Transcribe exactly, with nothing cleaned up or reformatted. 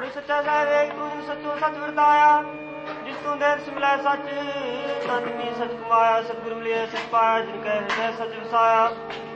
ਬੜੀ ਸੱਚਾ ਸਾਹਿਬ ਏਕ ਦੂਜਨ ਸੱਚੋ ਸੱਚ ਵਰਤਾਇਆ ਜਿਸ ਤੂੰ ਦੇਰ ਸਿਮਲੇ ਸੱਚ ਤਨ ਮੀ ਸੱਚ ਕਮਾਇਆ ਸਤਿਗੁਰ ਮਿਲਿਆ ਸੱਚ ਪਾਇਆ ਜਿਨ ਕੈ ਹਿਰਦੈ ਸੱਚ ਵਸਾਇਆ